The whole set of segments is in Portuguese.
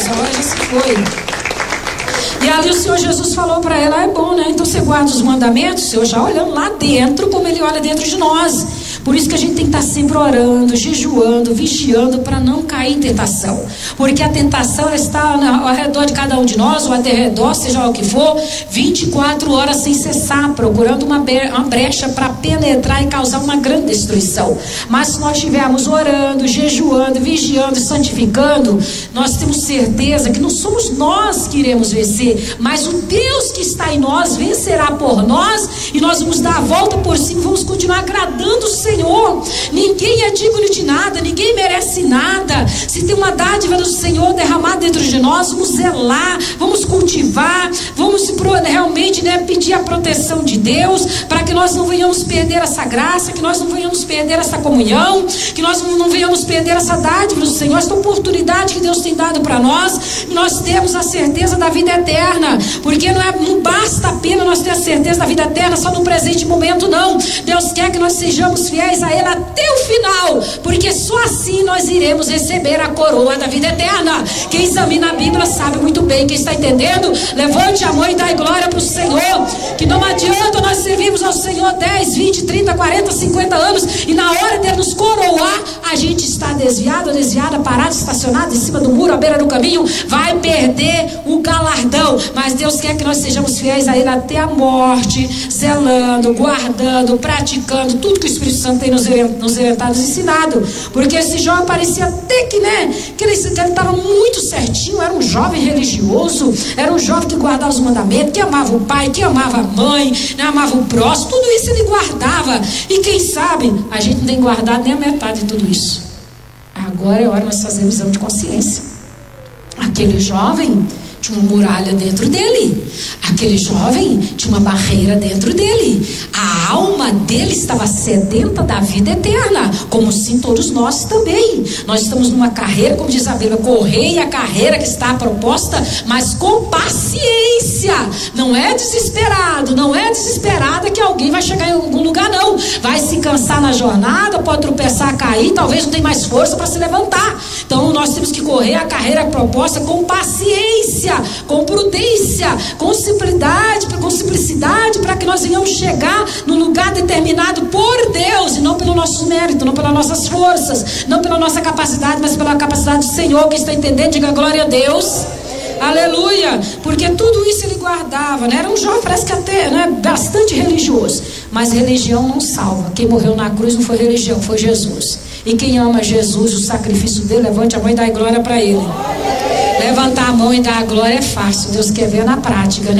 Deus, a hora já se foi. E ali o Senhor Jesus falou para ela: é bom, né? Então você guarda os mandamentos. O Senhor já olhando lá dentro, como Ele olha dentro de nós. Por isso que a gente tem que estar sempre orando, jejuando, vigiando, para não cair em tentação. Porque a tentação ela está ao redor de cada um de nós, ou até redor, seja lá o que for, 24 horas sem cessar, procurando uma brecha para penetrar e causar uma grande destruição. Mas se nós estivermos orando, jejuando, vigiando e santificando, nós temos certeza que não somos nós que iremos vencer, mas o Deus que está em nós vencerá por nós, e nós vamos dar a volta por cima, vamos continuar agradando o Senhor. Ninguém é digno de nada, ninguém merece nada. Se tem uma dádiva do Senhor derramada dentro de nós, vamos zelar, vamos cultivar, vamos realmente, pedir a proteção de Deus, para que nós não venhamos perder essa graça, que nós não venhamos perder essa comunhão, que nós não venhamos perder essa dádiva do Senhor, essa oportunidade que Deus tem dado para nós. Nós temos a certeza da vida eterna, porque não basta apenas nós ter a certeza da vida eterna só no presente momento, não. Deus quer que nós sejamos fiéis a Ele até o final, porque só assim nós iremos receber a coroa da vida eterna. Quem examina a Bíblia sabe muito bem. Quem está entendendo, levante a mão e dá glória para o Senhor. Que não adianta nós servirmos ao Senhor 10, 20, 30, 40, 50 anos e na hora de nos coroar a gente está desviado, desviada, parado, estacionado em cima do muro, à beira do caminho, vai perder o galardão. Mas Deus quer que nós sejamos fiéis a Ele até a morte, zelando, guardando, praticando tudo que o Espírito Santo tem nos orientado, nos ensinado. Porque esse jovem parecia até que ele estava muito certinho, era um jovem religioso, era um jovem que guardava os mandamentos, que amava o pai, que amava a mãe, amava o próximo, tudo isso ele guardava. E quem sabe a gente não tem guardado nem a metade de tudo isso. Agora é hora de nós fazermos exame de consciência. Aquele jovem tinha uma muralha dentro dele, aquele jovem tinha uma barreira dentro dele, a alma dele estava sedenta da vida eterna, como sim todos nós também. Nós estamos numa carreira, como diz a Bíblia, correi a carreira que está proposta, mas com paciência. Não é desesperado, não é desesperada que alguém vai chegar em algum lugar, não. Vai se cansar na jornada, pode tropeçar, cair, talvez não tenha mais força para se levantar. Então nós temos que correr a carreira proposta com paciência, com prudência, com simplicidade, para que nós venhamos chegar no lugar determinado por Deus, e não pelo nosso mérito, não pelas nossas forças, não pela nossa capacidade, mas pela capacidade do Senhor. Quem está entendendo, diga glória a Deus. Aleluia. Porque tudo isso ele guardava, Era um jovem, parece que até, bastante religioso, mas religião não salva. Quem morreu na cruz não foi religião, foi Jesus. E quem ama Jesus, o sacrifício dele, levante a mão e dá glória para Ele. Levantar a mão e dar a glória é fácil, Deus quer ver na prática,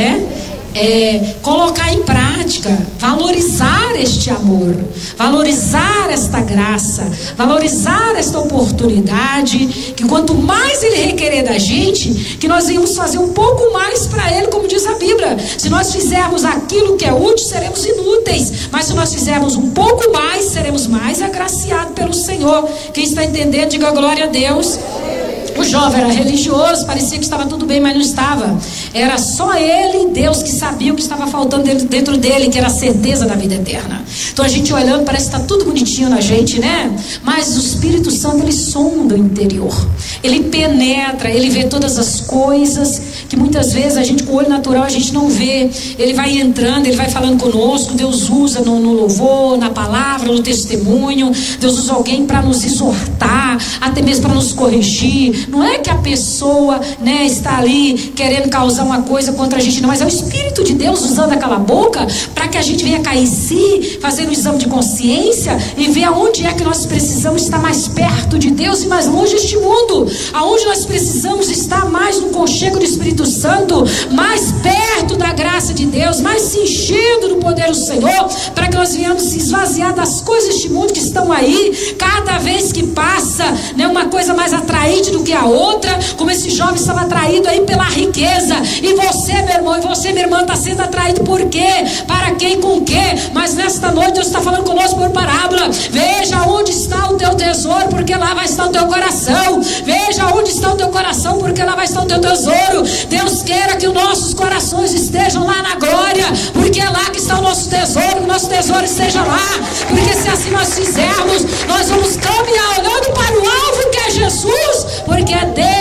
colocar em prática, valorizar este amor, valorizar esta graça, valorizar esta oportunidade, que quanto mais Ele requerer da gente, que nós venhamos fazer um pouco mais para Ele, como diz a Bíblia. Se nós fizermos aquilo que é útil, seremos inúteis, mas se nós fizermos um pouco mais, seremos mais agraciados pelo Senhor. Quem está entendendo, diga glória a Deus. O jovem era religioso, parecia que estava tudo bem, mas não estava. Era só ele e Deus que sabia o que estava faltando dentro dele, que era a certeza da vida eterna. Então a gente olhando, parece que está tudo bonitinho na gente, Mas o Espírito Santo, ele sonda o interior. Ele penetra, ele vê todas as coisas que muitas vezes a gente, com o olho natural, a gente não vê. Ele vai entrando, ele vai falando conosco. Deus usa no louvor, na palavra, no testemunho. Deus usa alguém para nos exortar, até mesmo para nos corrigir. Não é que a pessoa, está ali querendo causar uma coisa contra a gente, não, mas é o Espírito de Deus usando aquela boca para que a gente venha cair em si, fazer um exame de consciência e ver aonde é que nós precisamos estar mais perto de Deus e mais longe deste mundo, aonde nós precisamos estar mais no conchego do Espírito Santo, mais perto da graça de Deus, mais se enchendo do poder do Senhor, para que nós venhamos se esvaziar das coisas deste mundo que estão aí, cada vez que passa, uma coisa mais atraente do que a outra, como esse jovem estava atraído aí pela riqueza. E você, meu irmão, e você, minha irmã, está sendo atraído por quê? Para quem, com quê? Mas nesta noite Deus está falando conosco por parábola. Veja onde está o teu tesouro, porque lá vai estar o teu coração. Veja onde está o teu coração, porque lá vai estar o teu tesouro. Deus queira que os nossos corações estejam lá na glória, porque é lá que está o nosso tesouro, que o nosso tesouro esteja lá. Porque se assim nós fizermos, nós vamos caminhar olhando para o alvo, que é Jesus, porque é Deus